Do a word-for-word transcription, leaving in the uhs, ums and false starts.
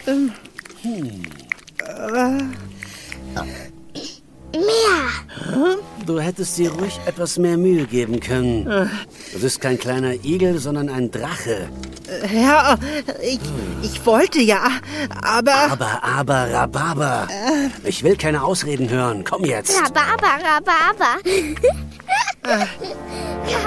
Ähm, Hm. äh, Mehr. Du hättest dir ruhig etwas mehr Mühe geben können. Du bist kein kleiner Igel, sondern ein Drache. ja, ich, ich wollte ja, aber... Aber, aber, Rhabarber. Ich will keine Ausreden hören. Komm jetzt. Rhabarber, Rhabarber.